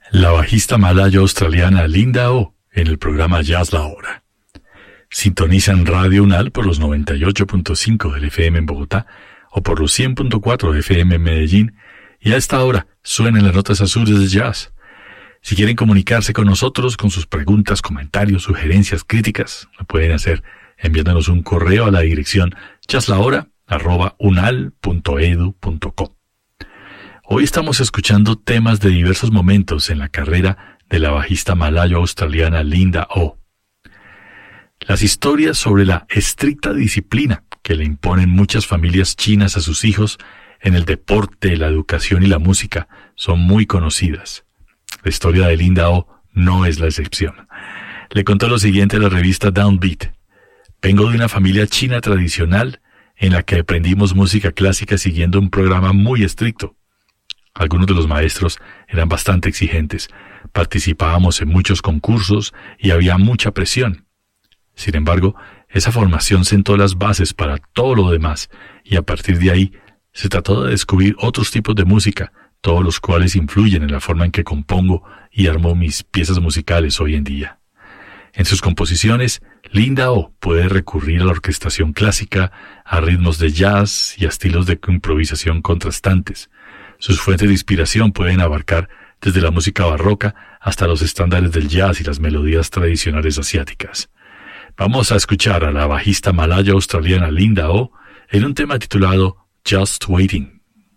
la bajista malaya australiana Linda Oh en el programa Jazz La Hora. Sintonizan Radio UNAL por los 98.5 del FM en Bogotá o por los 100.4 de FM en Medellín, y a esta hora suenan las notas azules de jazz. Si quieren comunicarse con nosotros con sus preguntas, comentarios, sugerencias, críticas, lo pueden hacer enviándonos un correo a la dirección jazzlahora@unal.edu.co. Hoy estamos escuchando temas de diversos momentos en la carrera de la bajista malayo-australiana Linda Oh. Las historias sobre la estricta disciplina que le imponen muchas familias chinas a sus hijos en el deporte, la educación y la música son muy conocidas. La historia de Linda Oh no es la excepción. Le contó lo siguiente a la revista Downbeat. Vengo de una familia china tradicional en la que aprendimos música clásica siguiendo un programa muy estricto. Algunos de los maestros eran bastante exigentes, participábamos en muchos concursos y había mucha presión. Sin embargo, esa formación sentó las bases para todo lo demás, y a partir de ahí se trató de descubrir otros tipos de música, todos los cuales influyen en la forma en que compongo y armo mis piezas musicales hoy en día. En sus composiciones, Linda Oh puede recurrir a la orquestación clásica, a ritmos de jazz y a estilos de improvisación contrastantes. Sus fuentes de inspiración pueden abarcar desde la música barroca hasta los estándares del jazz y las melodías tradicionales asiáticas. Vamos a escuchar a la bajista malaya australiana Linda Oh en un tema titulado Just Waiting.